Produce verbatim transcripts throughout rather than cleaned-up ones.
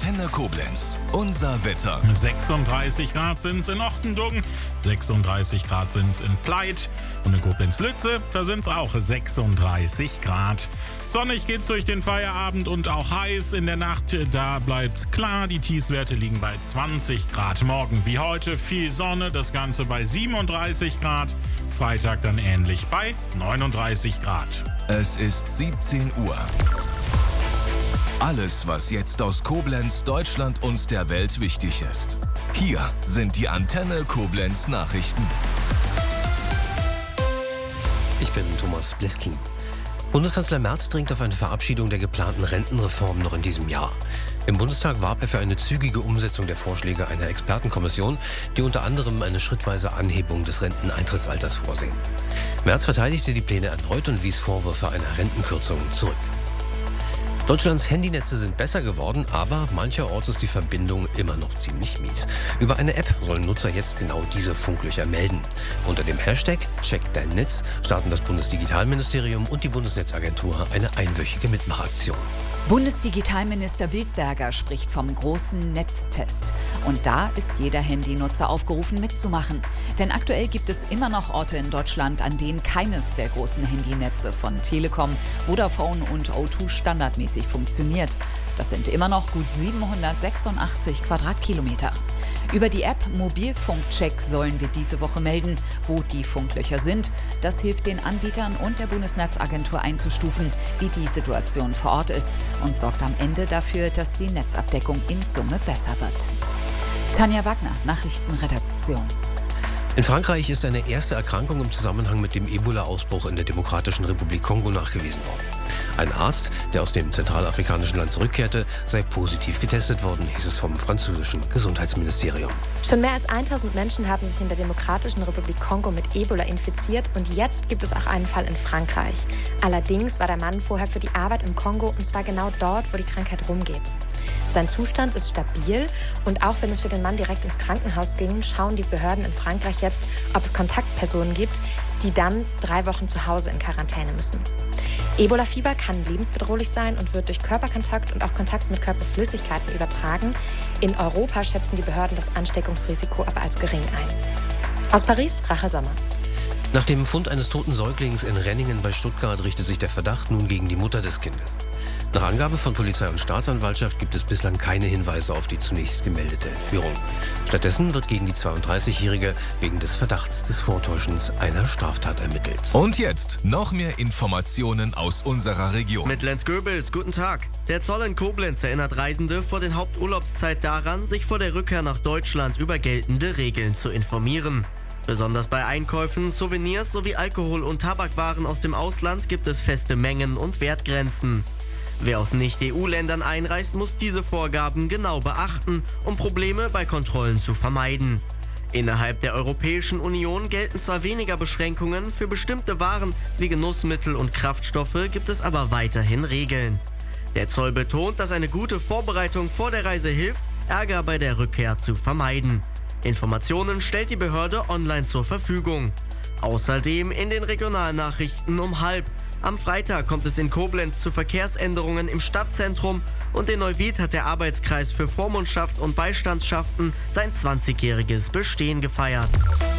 Antenne Koblenz. Unser Wetter. sechsunddreißig Grad sind es in Ochtendung, sechsunddreißig Grad sind es in Pleit und in Koblenz-Lütze, da sind es auch sechsunddreißig Grad. Sonnig geht's durch den Feierabend und auch heiß in der Nacht. Da bleibt klar, die Tiefstwerte liegen bei zwanzig Grad. Morgen wie heute viel Sonne, das Ganze bei siebenunddreißig Grad. Freitag dann ähnlich bei neununddreißig Grad. Es ist siebzehn Uhr. Alles, was jetzt aus Koblenz, Deutschland und der Welt wichtig ist. Hier sind die Antenne Koblenz Nachrichten. Ich bin Thomas Bleskin. Bundeskanzler Merz dringt auf eine Verabschiedung der geplanten Rentenreform noch in diesem Jahr. Im Bundestag warb er für eine zügige Umsetzung der Vorschläge einer Expertenkommission, die unter anderem eine schrittweise Anhebung des Renteneintrittsalters vorsehen. Merz verteidigte die Pläne erneut und wies Vorwürfe einer Rentenkürzung zurück. Deutschlands Handynetze sind besser geworden, aber mancherorts ist die Verbindung immer noch ziemlich mies. Über eine App sollen Nutzer jetzt genau diese Funklöcher melden. Unter dem Hashtag Check dein Netz starten das Bundesdigitalministerium und die Bundesnetzagentur eine einwöchige Mitmachaktion. Bundesdigitalminister Wildberger spricht vom großen Netztest. Und da ist jeder Handynutzer aufgerufen mitzumachen. Denn aktuell gibt es immer noch Orte in Deutschland, an denen keines der großen Handynetze von Telekom, Vodafone und O zwei standardmäßig funktioniert. Das sind immer noch gut siebenhundertsechsundachtzig Quadratkilometer. Über die App Mobilfunkcheck sollen wir diese Woche melden, wo die Funklöcher sind. Das hilft den Anbietern und der Bundesnetzagentur einzustufen, wie die Situation vor Ort ist und sorgt am Ende dafür, dass die Netzabdeckung in Summe besser wird. Tanja Wagner, Nachrichtenredaktion. In Frankreich ist eine erste Erkrankung im Zusammenhang mit dem Ebola-Ausbruch in der Demokratischen Republik Kongo nachgewiesen worden. Ein Arzt, der aus dem zentralafrikanischen Land zurückkehrte, sei positiv getestet worden, hieß es vom französischen Gesundheitsministerium. Schon mehr als tausend Menschen haben sich in der Demokratischen Republik Kongo mit Ebola infiziert und jetzt gibt es auch einen Fall in Frankreich. Allerdings war der Mann vorher für die Arbeit im Kongo und zwar genau dort, wo die Krankheit rumgeht. Sein Zustand ist stabil und auch wenn es für den Mann direkt ins Krankenhaus ging, schauen die Behörden in Frankreich jetzt, ob es Kontaktpersonen gibt, die dann drei Wochen zu Hause in Quarantäne müssen. Ebola-Fieber kann lebensbedrohlich sein und wird durch Körperkontakt und auch Kontakt mit Körperflüssigkeiten übertragen. In Europa schätzen die Behörden das Ansteckungsrisiko aber als gering ein. Aus Paris, Rachel Sommer. Nach dem Fund eines toten Säuglings in Renningen bei Stuttgart richtet sich der Verdacht nun gegen die Mutter des Kindes. Nach Angabe von Polizei und Staatsanwaltschaft gibt es bislang keine Hinweise auf die zunächst gemeldete Entführung. Stattdessen wird gegen die zweiunddreißigjährige wegen des Verdachts des Vortäuschens einer Straftat ermittelt. Und jetzt noch mehr Informationen aus unserer Region. Mit Lenz Goebels, guten Tag. Der Zoll in Koblenz erinnert Reisende vor der Haupturlaubszeit daran, sich vor der Rückkehr nach Deutschland über geltende Regeln zu informieren. Besonders bei Einkäufen, Souvenirs sowie Alkohol- und Tabakwaren aus dem Ausland gibt es feste Mengen und Wertgrenzen. Wer aus Nicht-E U-Ländern einreist, muss diese Vorgaben genau beachten, um Probleme bei Kontrollen zu vermeiden. Innerhalb der Europäischen Union gelten zwar weniger Beschränkungen, für bestimmte Waren wie Genussmittel und Kraftstoffe gibt es aber weiterhin Regeln. Der Zoll betont, dass eine gute Vorbereitung vor der Reise hilft, Ärger bei der Rückkehr zu vermeiden. Informationen stellt die Behörde online zur Verfügung. Außerdem in den Regionalnachrichten um halb. Am Freitag kommt es in Koblenz zu Verkehrsänderungen im Stadtzentrum und in Neuwied hat der Arbeitskreis für Vormundschaft und Beistandschaften sein zwanzigjähriges Bestehen gefeiert.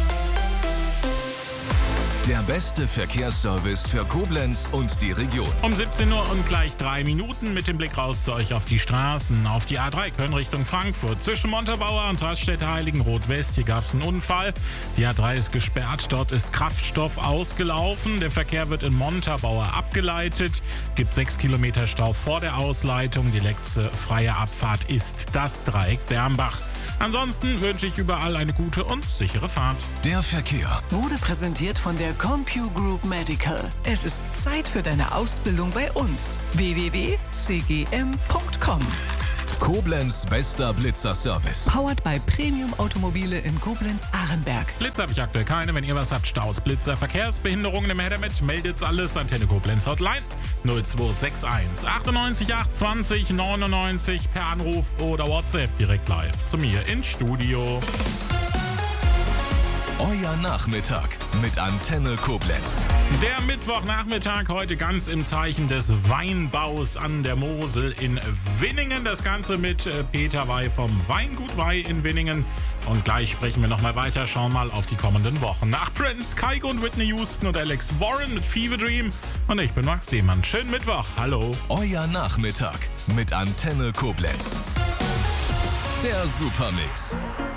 Der beste Verkehrsservice für Koblenz und die Region. Um siebzehn Uhr und gleich drei Minuten mit dem Blick raus zu euch auf die Straßen. Auf die A drei Köln Richtung Frankfurt. Zwischen Montabaur und Raststätte Heiligenroth West. Hier gab es einen Unfall. Die A drei ist gesperrt. Dort ist Kraftstoff ausgelaufen. Der Verkehr wird in Montabaur abgeleitet. Gibt sechs Kilometer Stau vor der Ausleitung. Die letzte freie Abfahrt ist das Dreieck Bernbach. Ansonsten wünsche ich überall eine gute und sichere Fahrt. Der Verkehr wurde präsentiert von der CompuGroup Medical. Es ist Zeit für deine Ausbildung bei uns. w w w punkt c g m punkt com. Koblenz bester Blitzer-Service. Powered by Premium Automobile in Koblenz-Ahrenberg. Blitzer habe ich aktuell keine. Wenn ihr was habt, Staus, Blitzer, Verkehrsbehinderungen im Her damit, meldet's alles. Antenne Koblenz Hotline null zwei sechs eins achtundneunzig acht zwanzig neunundneunzig per Anruf oder WhatsApp direkt live zu mir ins Studio. Euer Nachmittag mit Antenne Koblenz. Der Mittwochnachmittag heute ganz im Zeichen des Weinbaus an der Mosel in Winningen. Das Ganze mit Peter Wey vom Weingut Wey in Winningen. Und gleich sprechen wir nochmal weiter, schauen mal auf die kommenden Wochen. Nach Prince, Kygo und Whitney Houston und Alex Warren mit Fever Dream. Und ich bin Max Seemann. Schönen Mittwoch. Hallo. Euer Nachmittag mit Antenne Koblenz. Der Supermix.